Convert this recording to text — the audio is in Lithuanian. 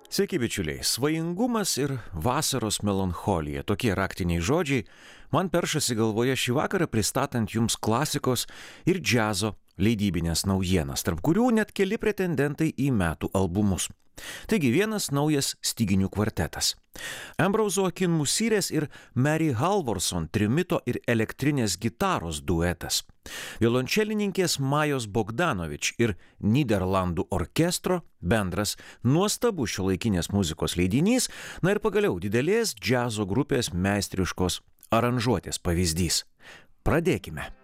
Sveiki bičiuliai, svajingumas ir vasaros melancholija – tokie raktiniai žodžiai man peršasi galvoje šį vakarą pristatant jums klasikos ir džiazo leidybinės naujienas, tarp kurių net keli pretendentai į metų albumus. Taigi vienas naujas styginių kvartetas. Ambrauso Kinmusirės ir Mary Halvorson trimito ir elektrinės gitaros duetas. Violončelininkės Majos Bogdanovič ir Nyderlandų orkestro bendras nuostabus šiuolaikinės muzikos leidinys, na ir pagaliau didelės džiazo grupės meistriškos aranžuotės pavyzdys. Pradėkime.